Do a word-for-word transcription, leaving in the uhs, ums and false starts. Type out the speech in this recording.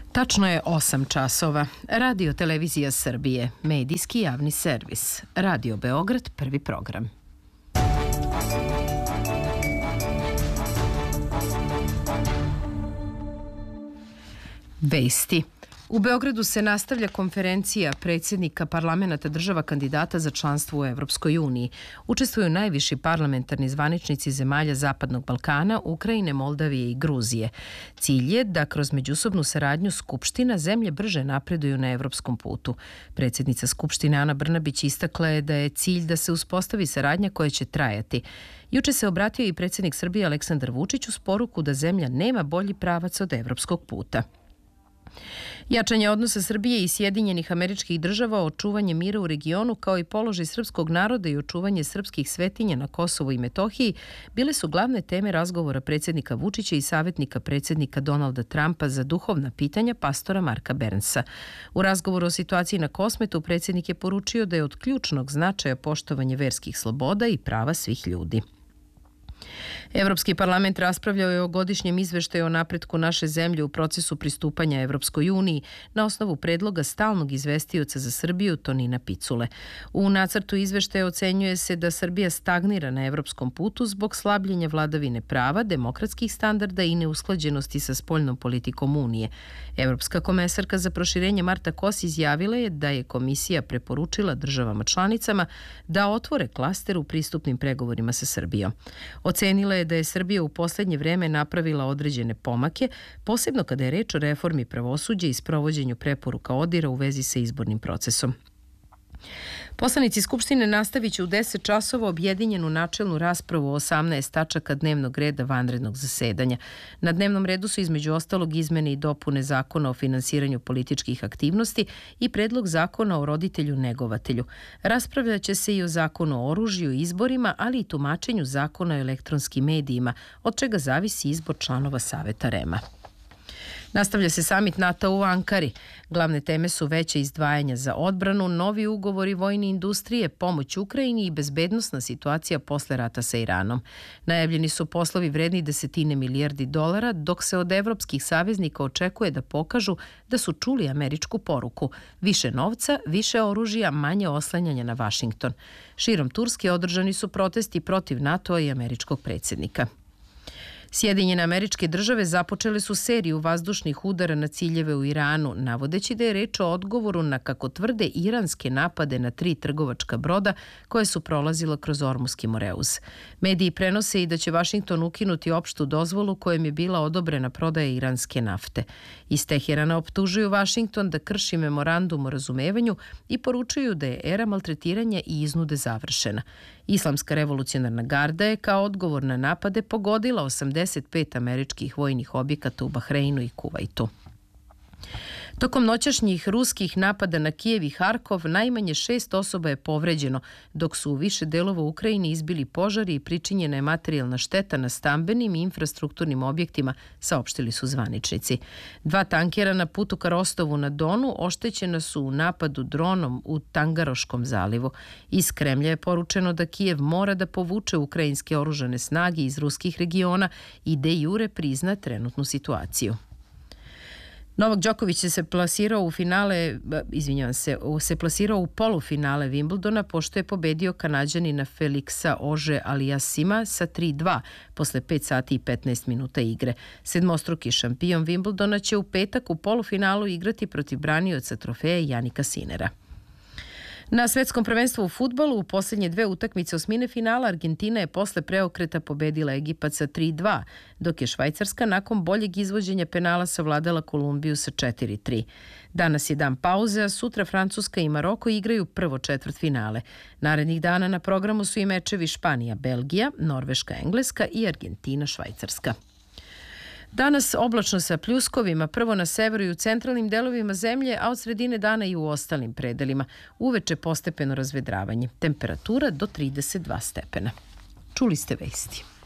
Tačno je osam časova. Radio Televizija Srbije, medijski javni servis. Radio Beograd, prvi program. Vesti. U Beogradu se nastavlja konferencija predsjednika parlamenta država kandidata za članstvo u Evropskoj uniji. Učestvuju najviši parlamentarni zvaničnici zemalja Zapadnog Balkana, Ukrajine, Moldavije i Gruzije. Cilj je da kroz međusobnu saradnju Skupština zemlje brže napreduju na evropskom putu. Predsjednica Skupštine Ana Brnabić istakla je da je cilj da se uspostavi saradnja koja će trajati. Juče se obratio i predsjednik Srbije Aleksandar Vučić uz poruku da zemlja nema bolji pravac od evropskog puta. Jačanje odnosa Srbije i Sjedinjenih Američkih Država, očuvanje mira u regionu kao i položaj srpskog naroda i očuvanje srpskih svetinja na Kosovu i Metohiji bile su glavne teme razgovora predsjednika Vučića i savjetnika predsjednika Donalda Trumpa za duhovna pitanja pastora Marka Bernsa. U razgovoru o situaciji na Kosmetu predsjednik je poručio da je od ključnog značaja poštovanje verskih sloboda i prava svih ljudi. Evropski parlament raspravljao je o godišnjem izveštaju o napretku naše zemlje u procesu pristupanja Evropskoj uniji na osnovu predloga stalnog izvestioca za Srbiju Tonina Picule. U nacrtu izveštaja ocenjuje se da Srbija stagnira na evropskom putu zbog slabljenja vladavine prava, demokratskih standarda i neusklađenosti sa spoljnom politikom Unije. Evropska komesarka za proširenje Marta Kos izjavila je da je komisija preporučila državama članicama da otvore klaster u pristupnim pregovorima sa Srbijom. Ocenila je da je Srbija u poslednje vreme napravila određene pomake, posebno kada je reč o reformi pravosuđa i sprovođenju preporuka ODIR-a u vezi sa izbornim procesom. Poslanici Skupštine nastavit će u deset časova objedinjenu načelnu raspravu o osamnaest tačaka dnevnog reda vanrednog zasedanja. Na dnevnom redu su između ostalog izmene i dopune Zakona o finansiranju političkih aktivnosti i predlog Zakona o roditelju negovatelju. Raspravljaće se i o Zakonu o oružju i izborima, ali i tumačenju Zakona o elektronskim medijima, od čega zavisi izbor članova Saveta REM-a. Nastavlja se samit NATO u Ankari. Glavne teme su veće izdvajanja za odbranu, novi ugovori vojne industrije, pomoć Ukrajini i bezbednosna situacija posle rata sa Iranom. Najavljeni su poslovi vredni desetine milijardi dolara, dok se od evropskih saveznika očekuje da pokažu da su čuli američku poruku. Više novca, više oružja, manje oslanjanja na Vašington. Širom Turske održani su protesti protiv NATO-a i američkog predsjednika. Sjedinjene Američke Države započele su seriju vazdušnih udara na ciljeve u Iranu, navodeći da je reč o odgovoru na, kako tvrde, iranske napade na tri trgovačka broda koje su prolazila kroz Ormuski Moreuz. Mediji prenose i da će Vašington ukinuti opštu dozvolu kojom je bila odobrena prodaja iranske nafte. Iz Teherana optužuju Vašington da krši memorandum o razumevanju i poručuju da je era maltretiranja i iznude završena. Islamska revolucionarna garda je kao odgovor na napade pogodila osamdeset pet američkih vojnih objekata u Bahreinu i Kuvajtu. Tokom noćašnjih ruskih napada na Kijev i Harkov najmanje šest osoba je povređeno, dok su u više delova Ukrajine izbili požari i pričinjena je materijalna šteta na stambenim i infrastrukturnim objektima, saopštili su zvaničnici. Dva tankera na putu ka Rostovu na Donu oštećena su u napadu dronom u Tangaroškom zalivu. Iz Kremlja je poručeno da Kijev mora da povuče ukrajinske oružane snage iz ruskih regiona i de jure prizna trenutnu situaciju. Novak Đoković se plasirao u finale, izvinjavam se, se plasirao u polufinale Wimbledona pošto je pobedio Kanađanina Felixa Auger-Aliassima sa tri dva posle pet sati i petnaest minuta igre. Sedmostruki šampion Wimbledona će u petak u polufinalu igrati protiv branioca trofeja Janika Sinera. Na svetskom prvenstvu u fudbalu u posljednje dve utakmice osmine finala Argentina je posle preokreta pobedila Egipat sa tri dva, dok je Švajcarska nakon boljeg izvođenja penala savladala Kolumbiju sa četiri tri. Danas je dan pauze, a sutra Francuska i Maroko igraju prvo četvrtfinale. Narednih dana na programu su i mečevi Španija, Belgija, Norveška, Engleska i Argentina, Švajcarska. Danas oblačno sa pljuskovima, prvo na severu i u centralnim delovima zemlje, a od sredine dana i u ostalim predelima. Uveče postepeno razvedravanje. Temperatura do trideset dva stepena. Čuli ste vesti.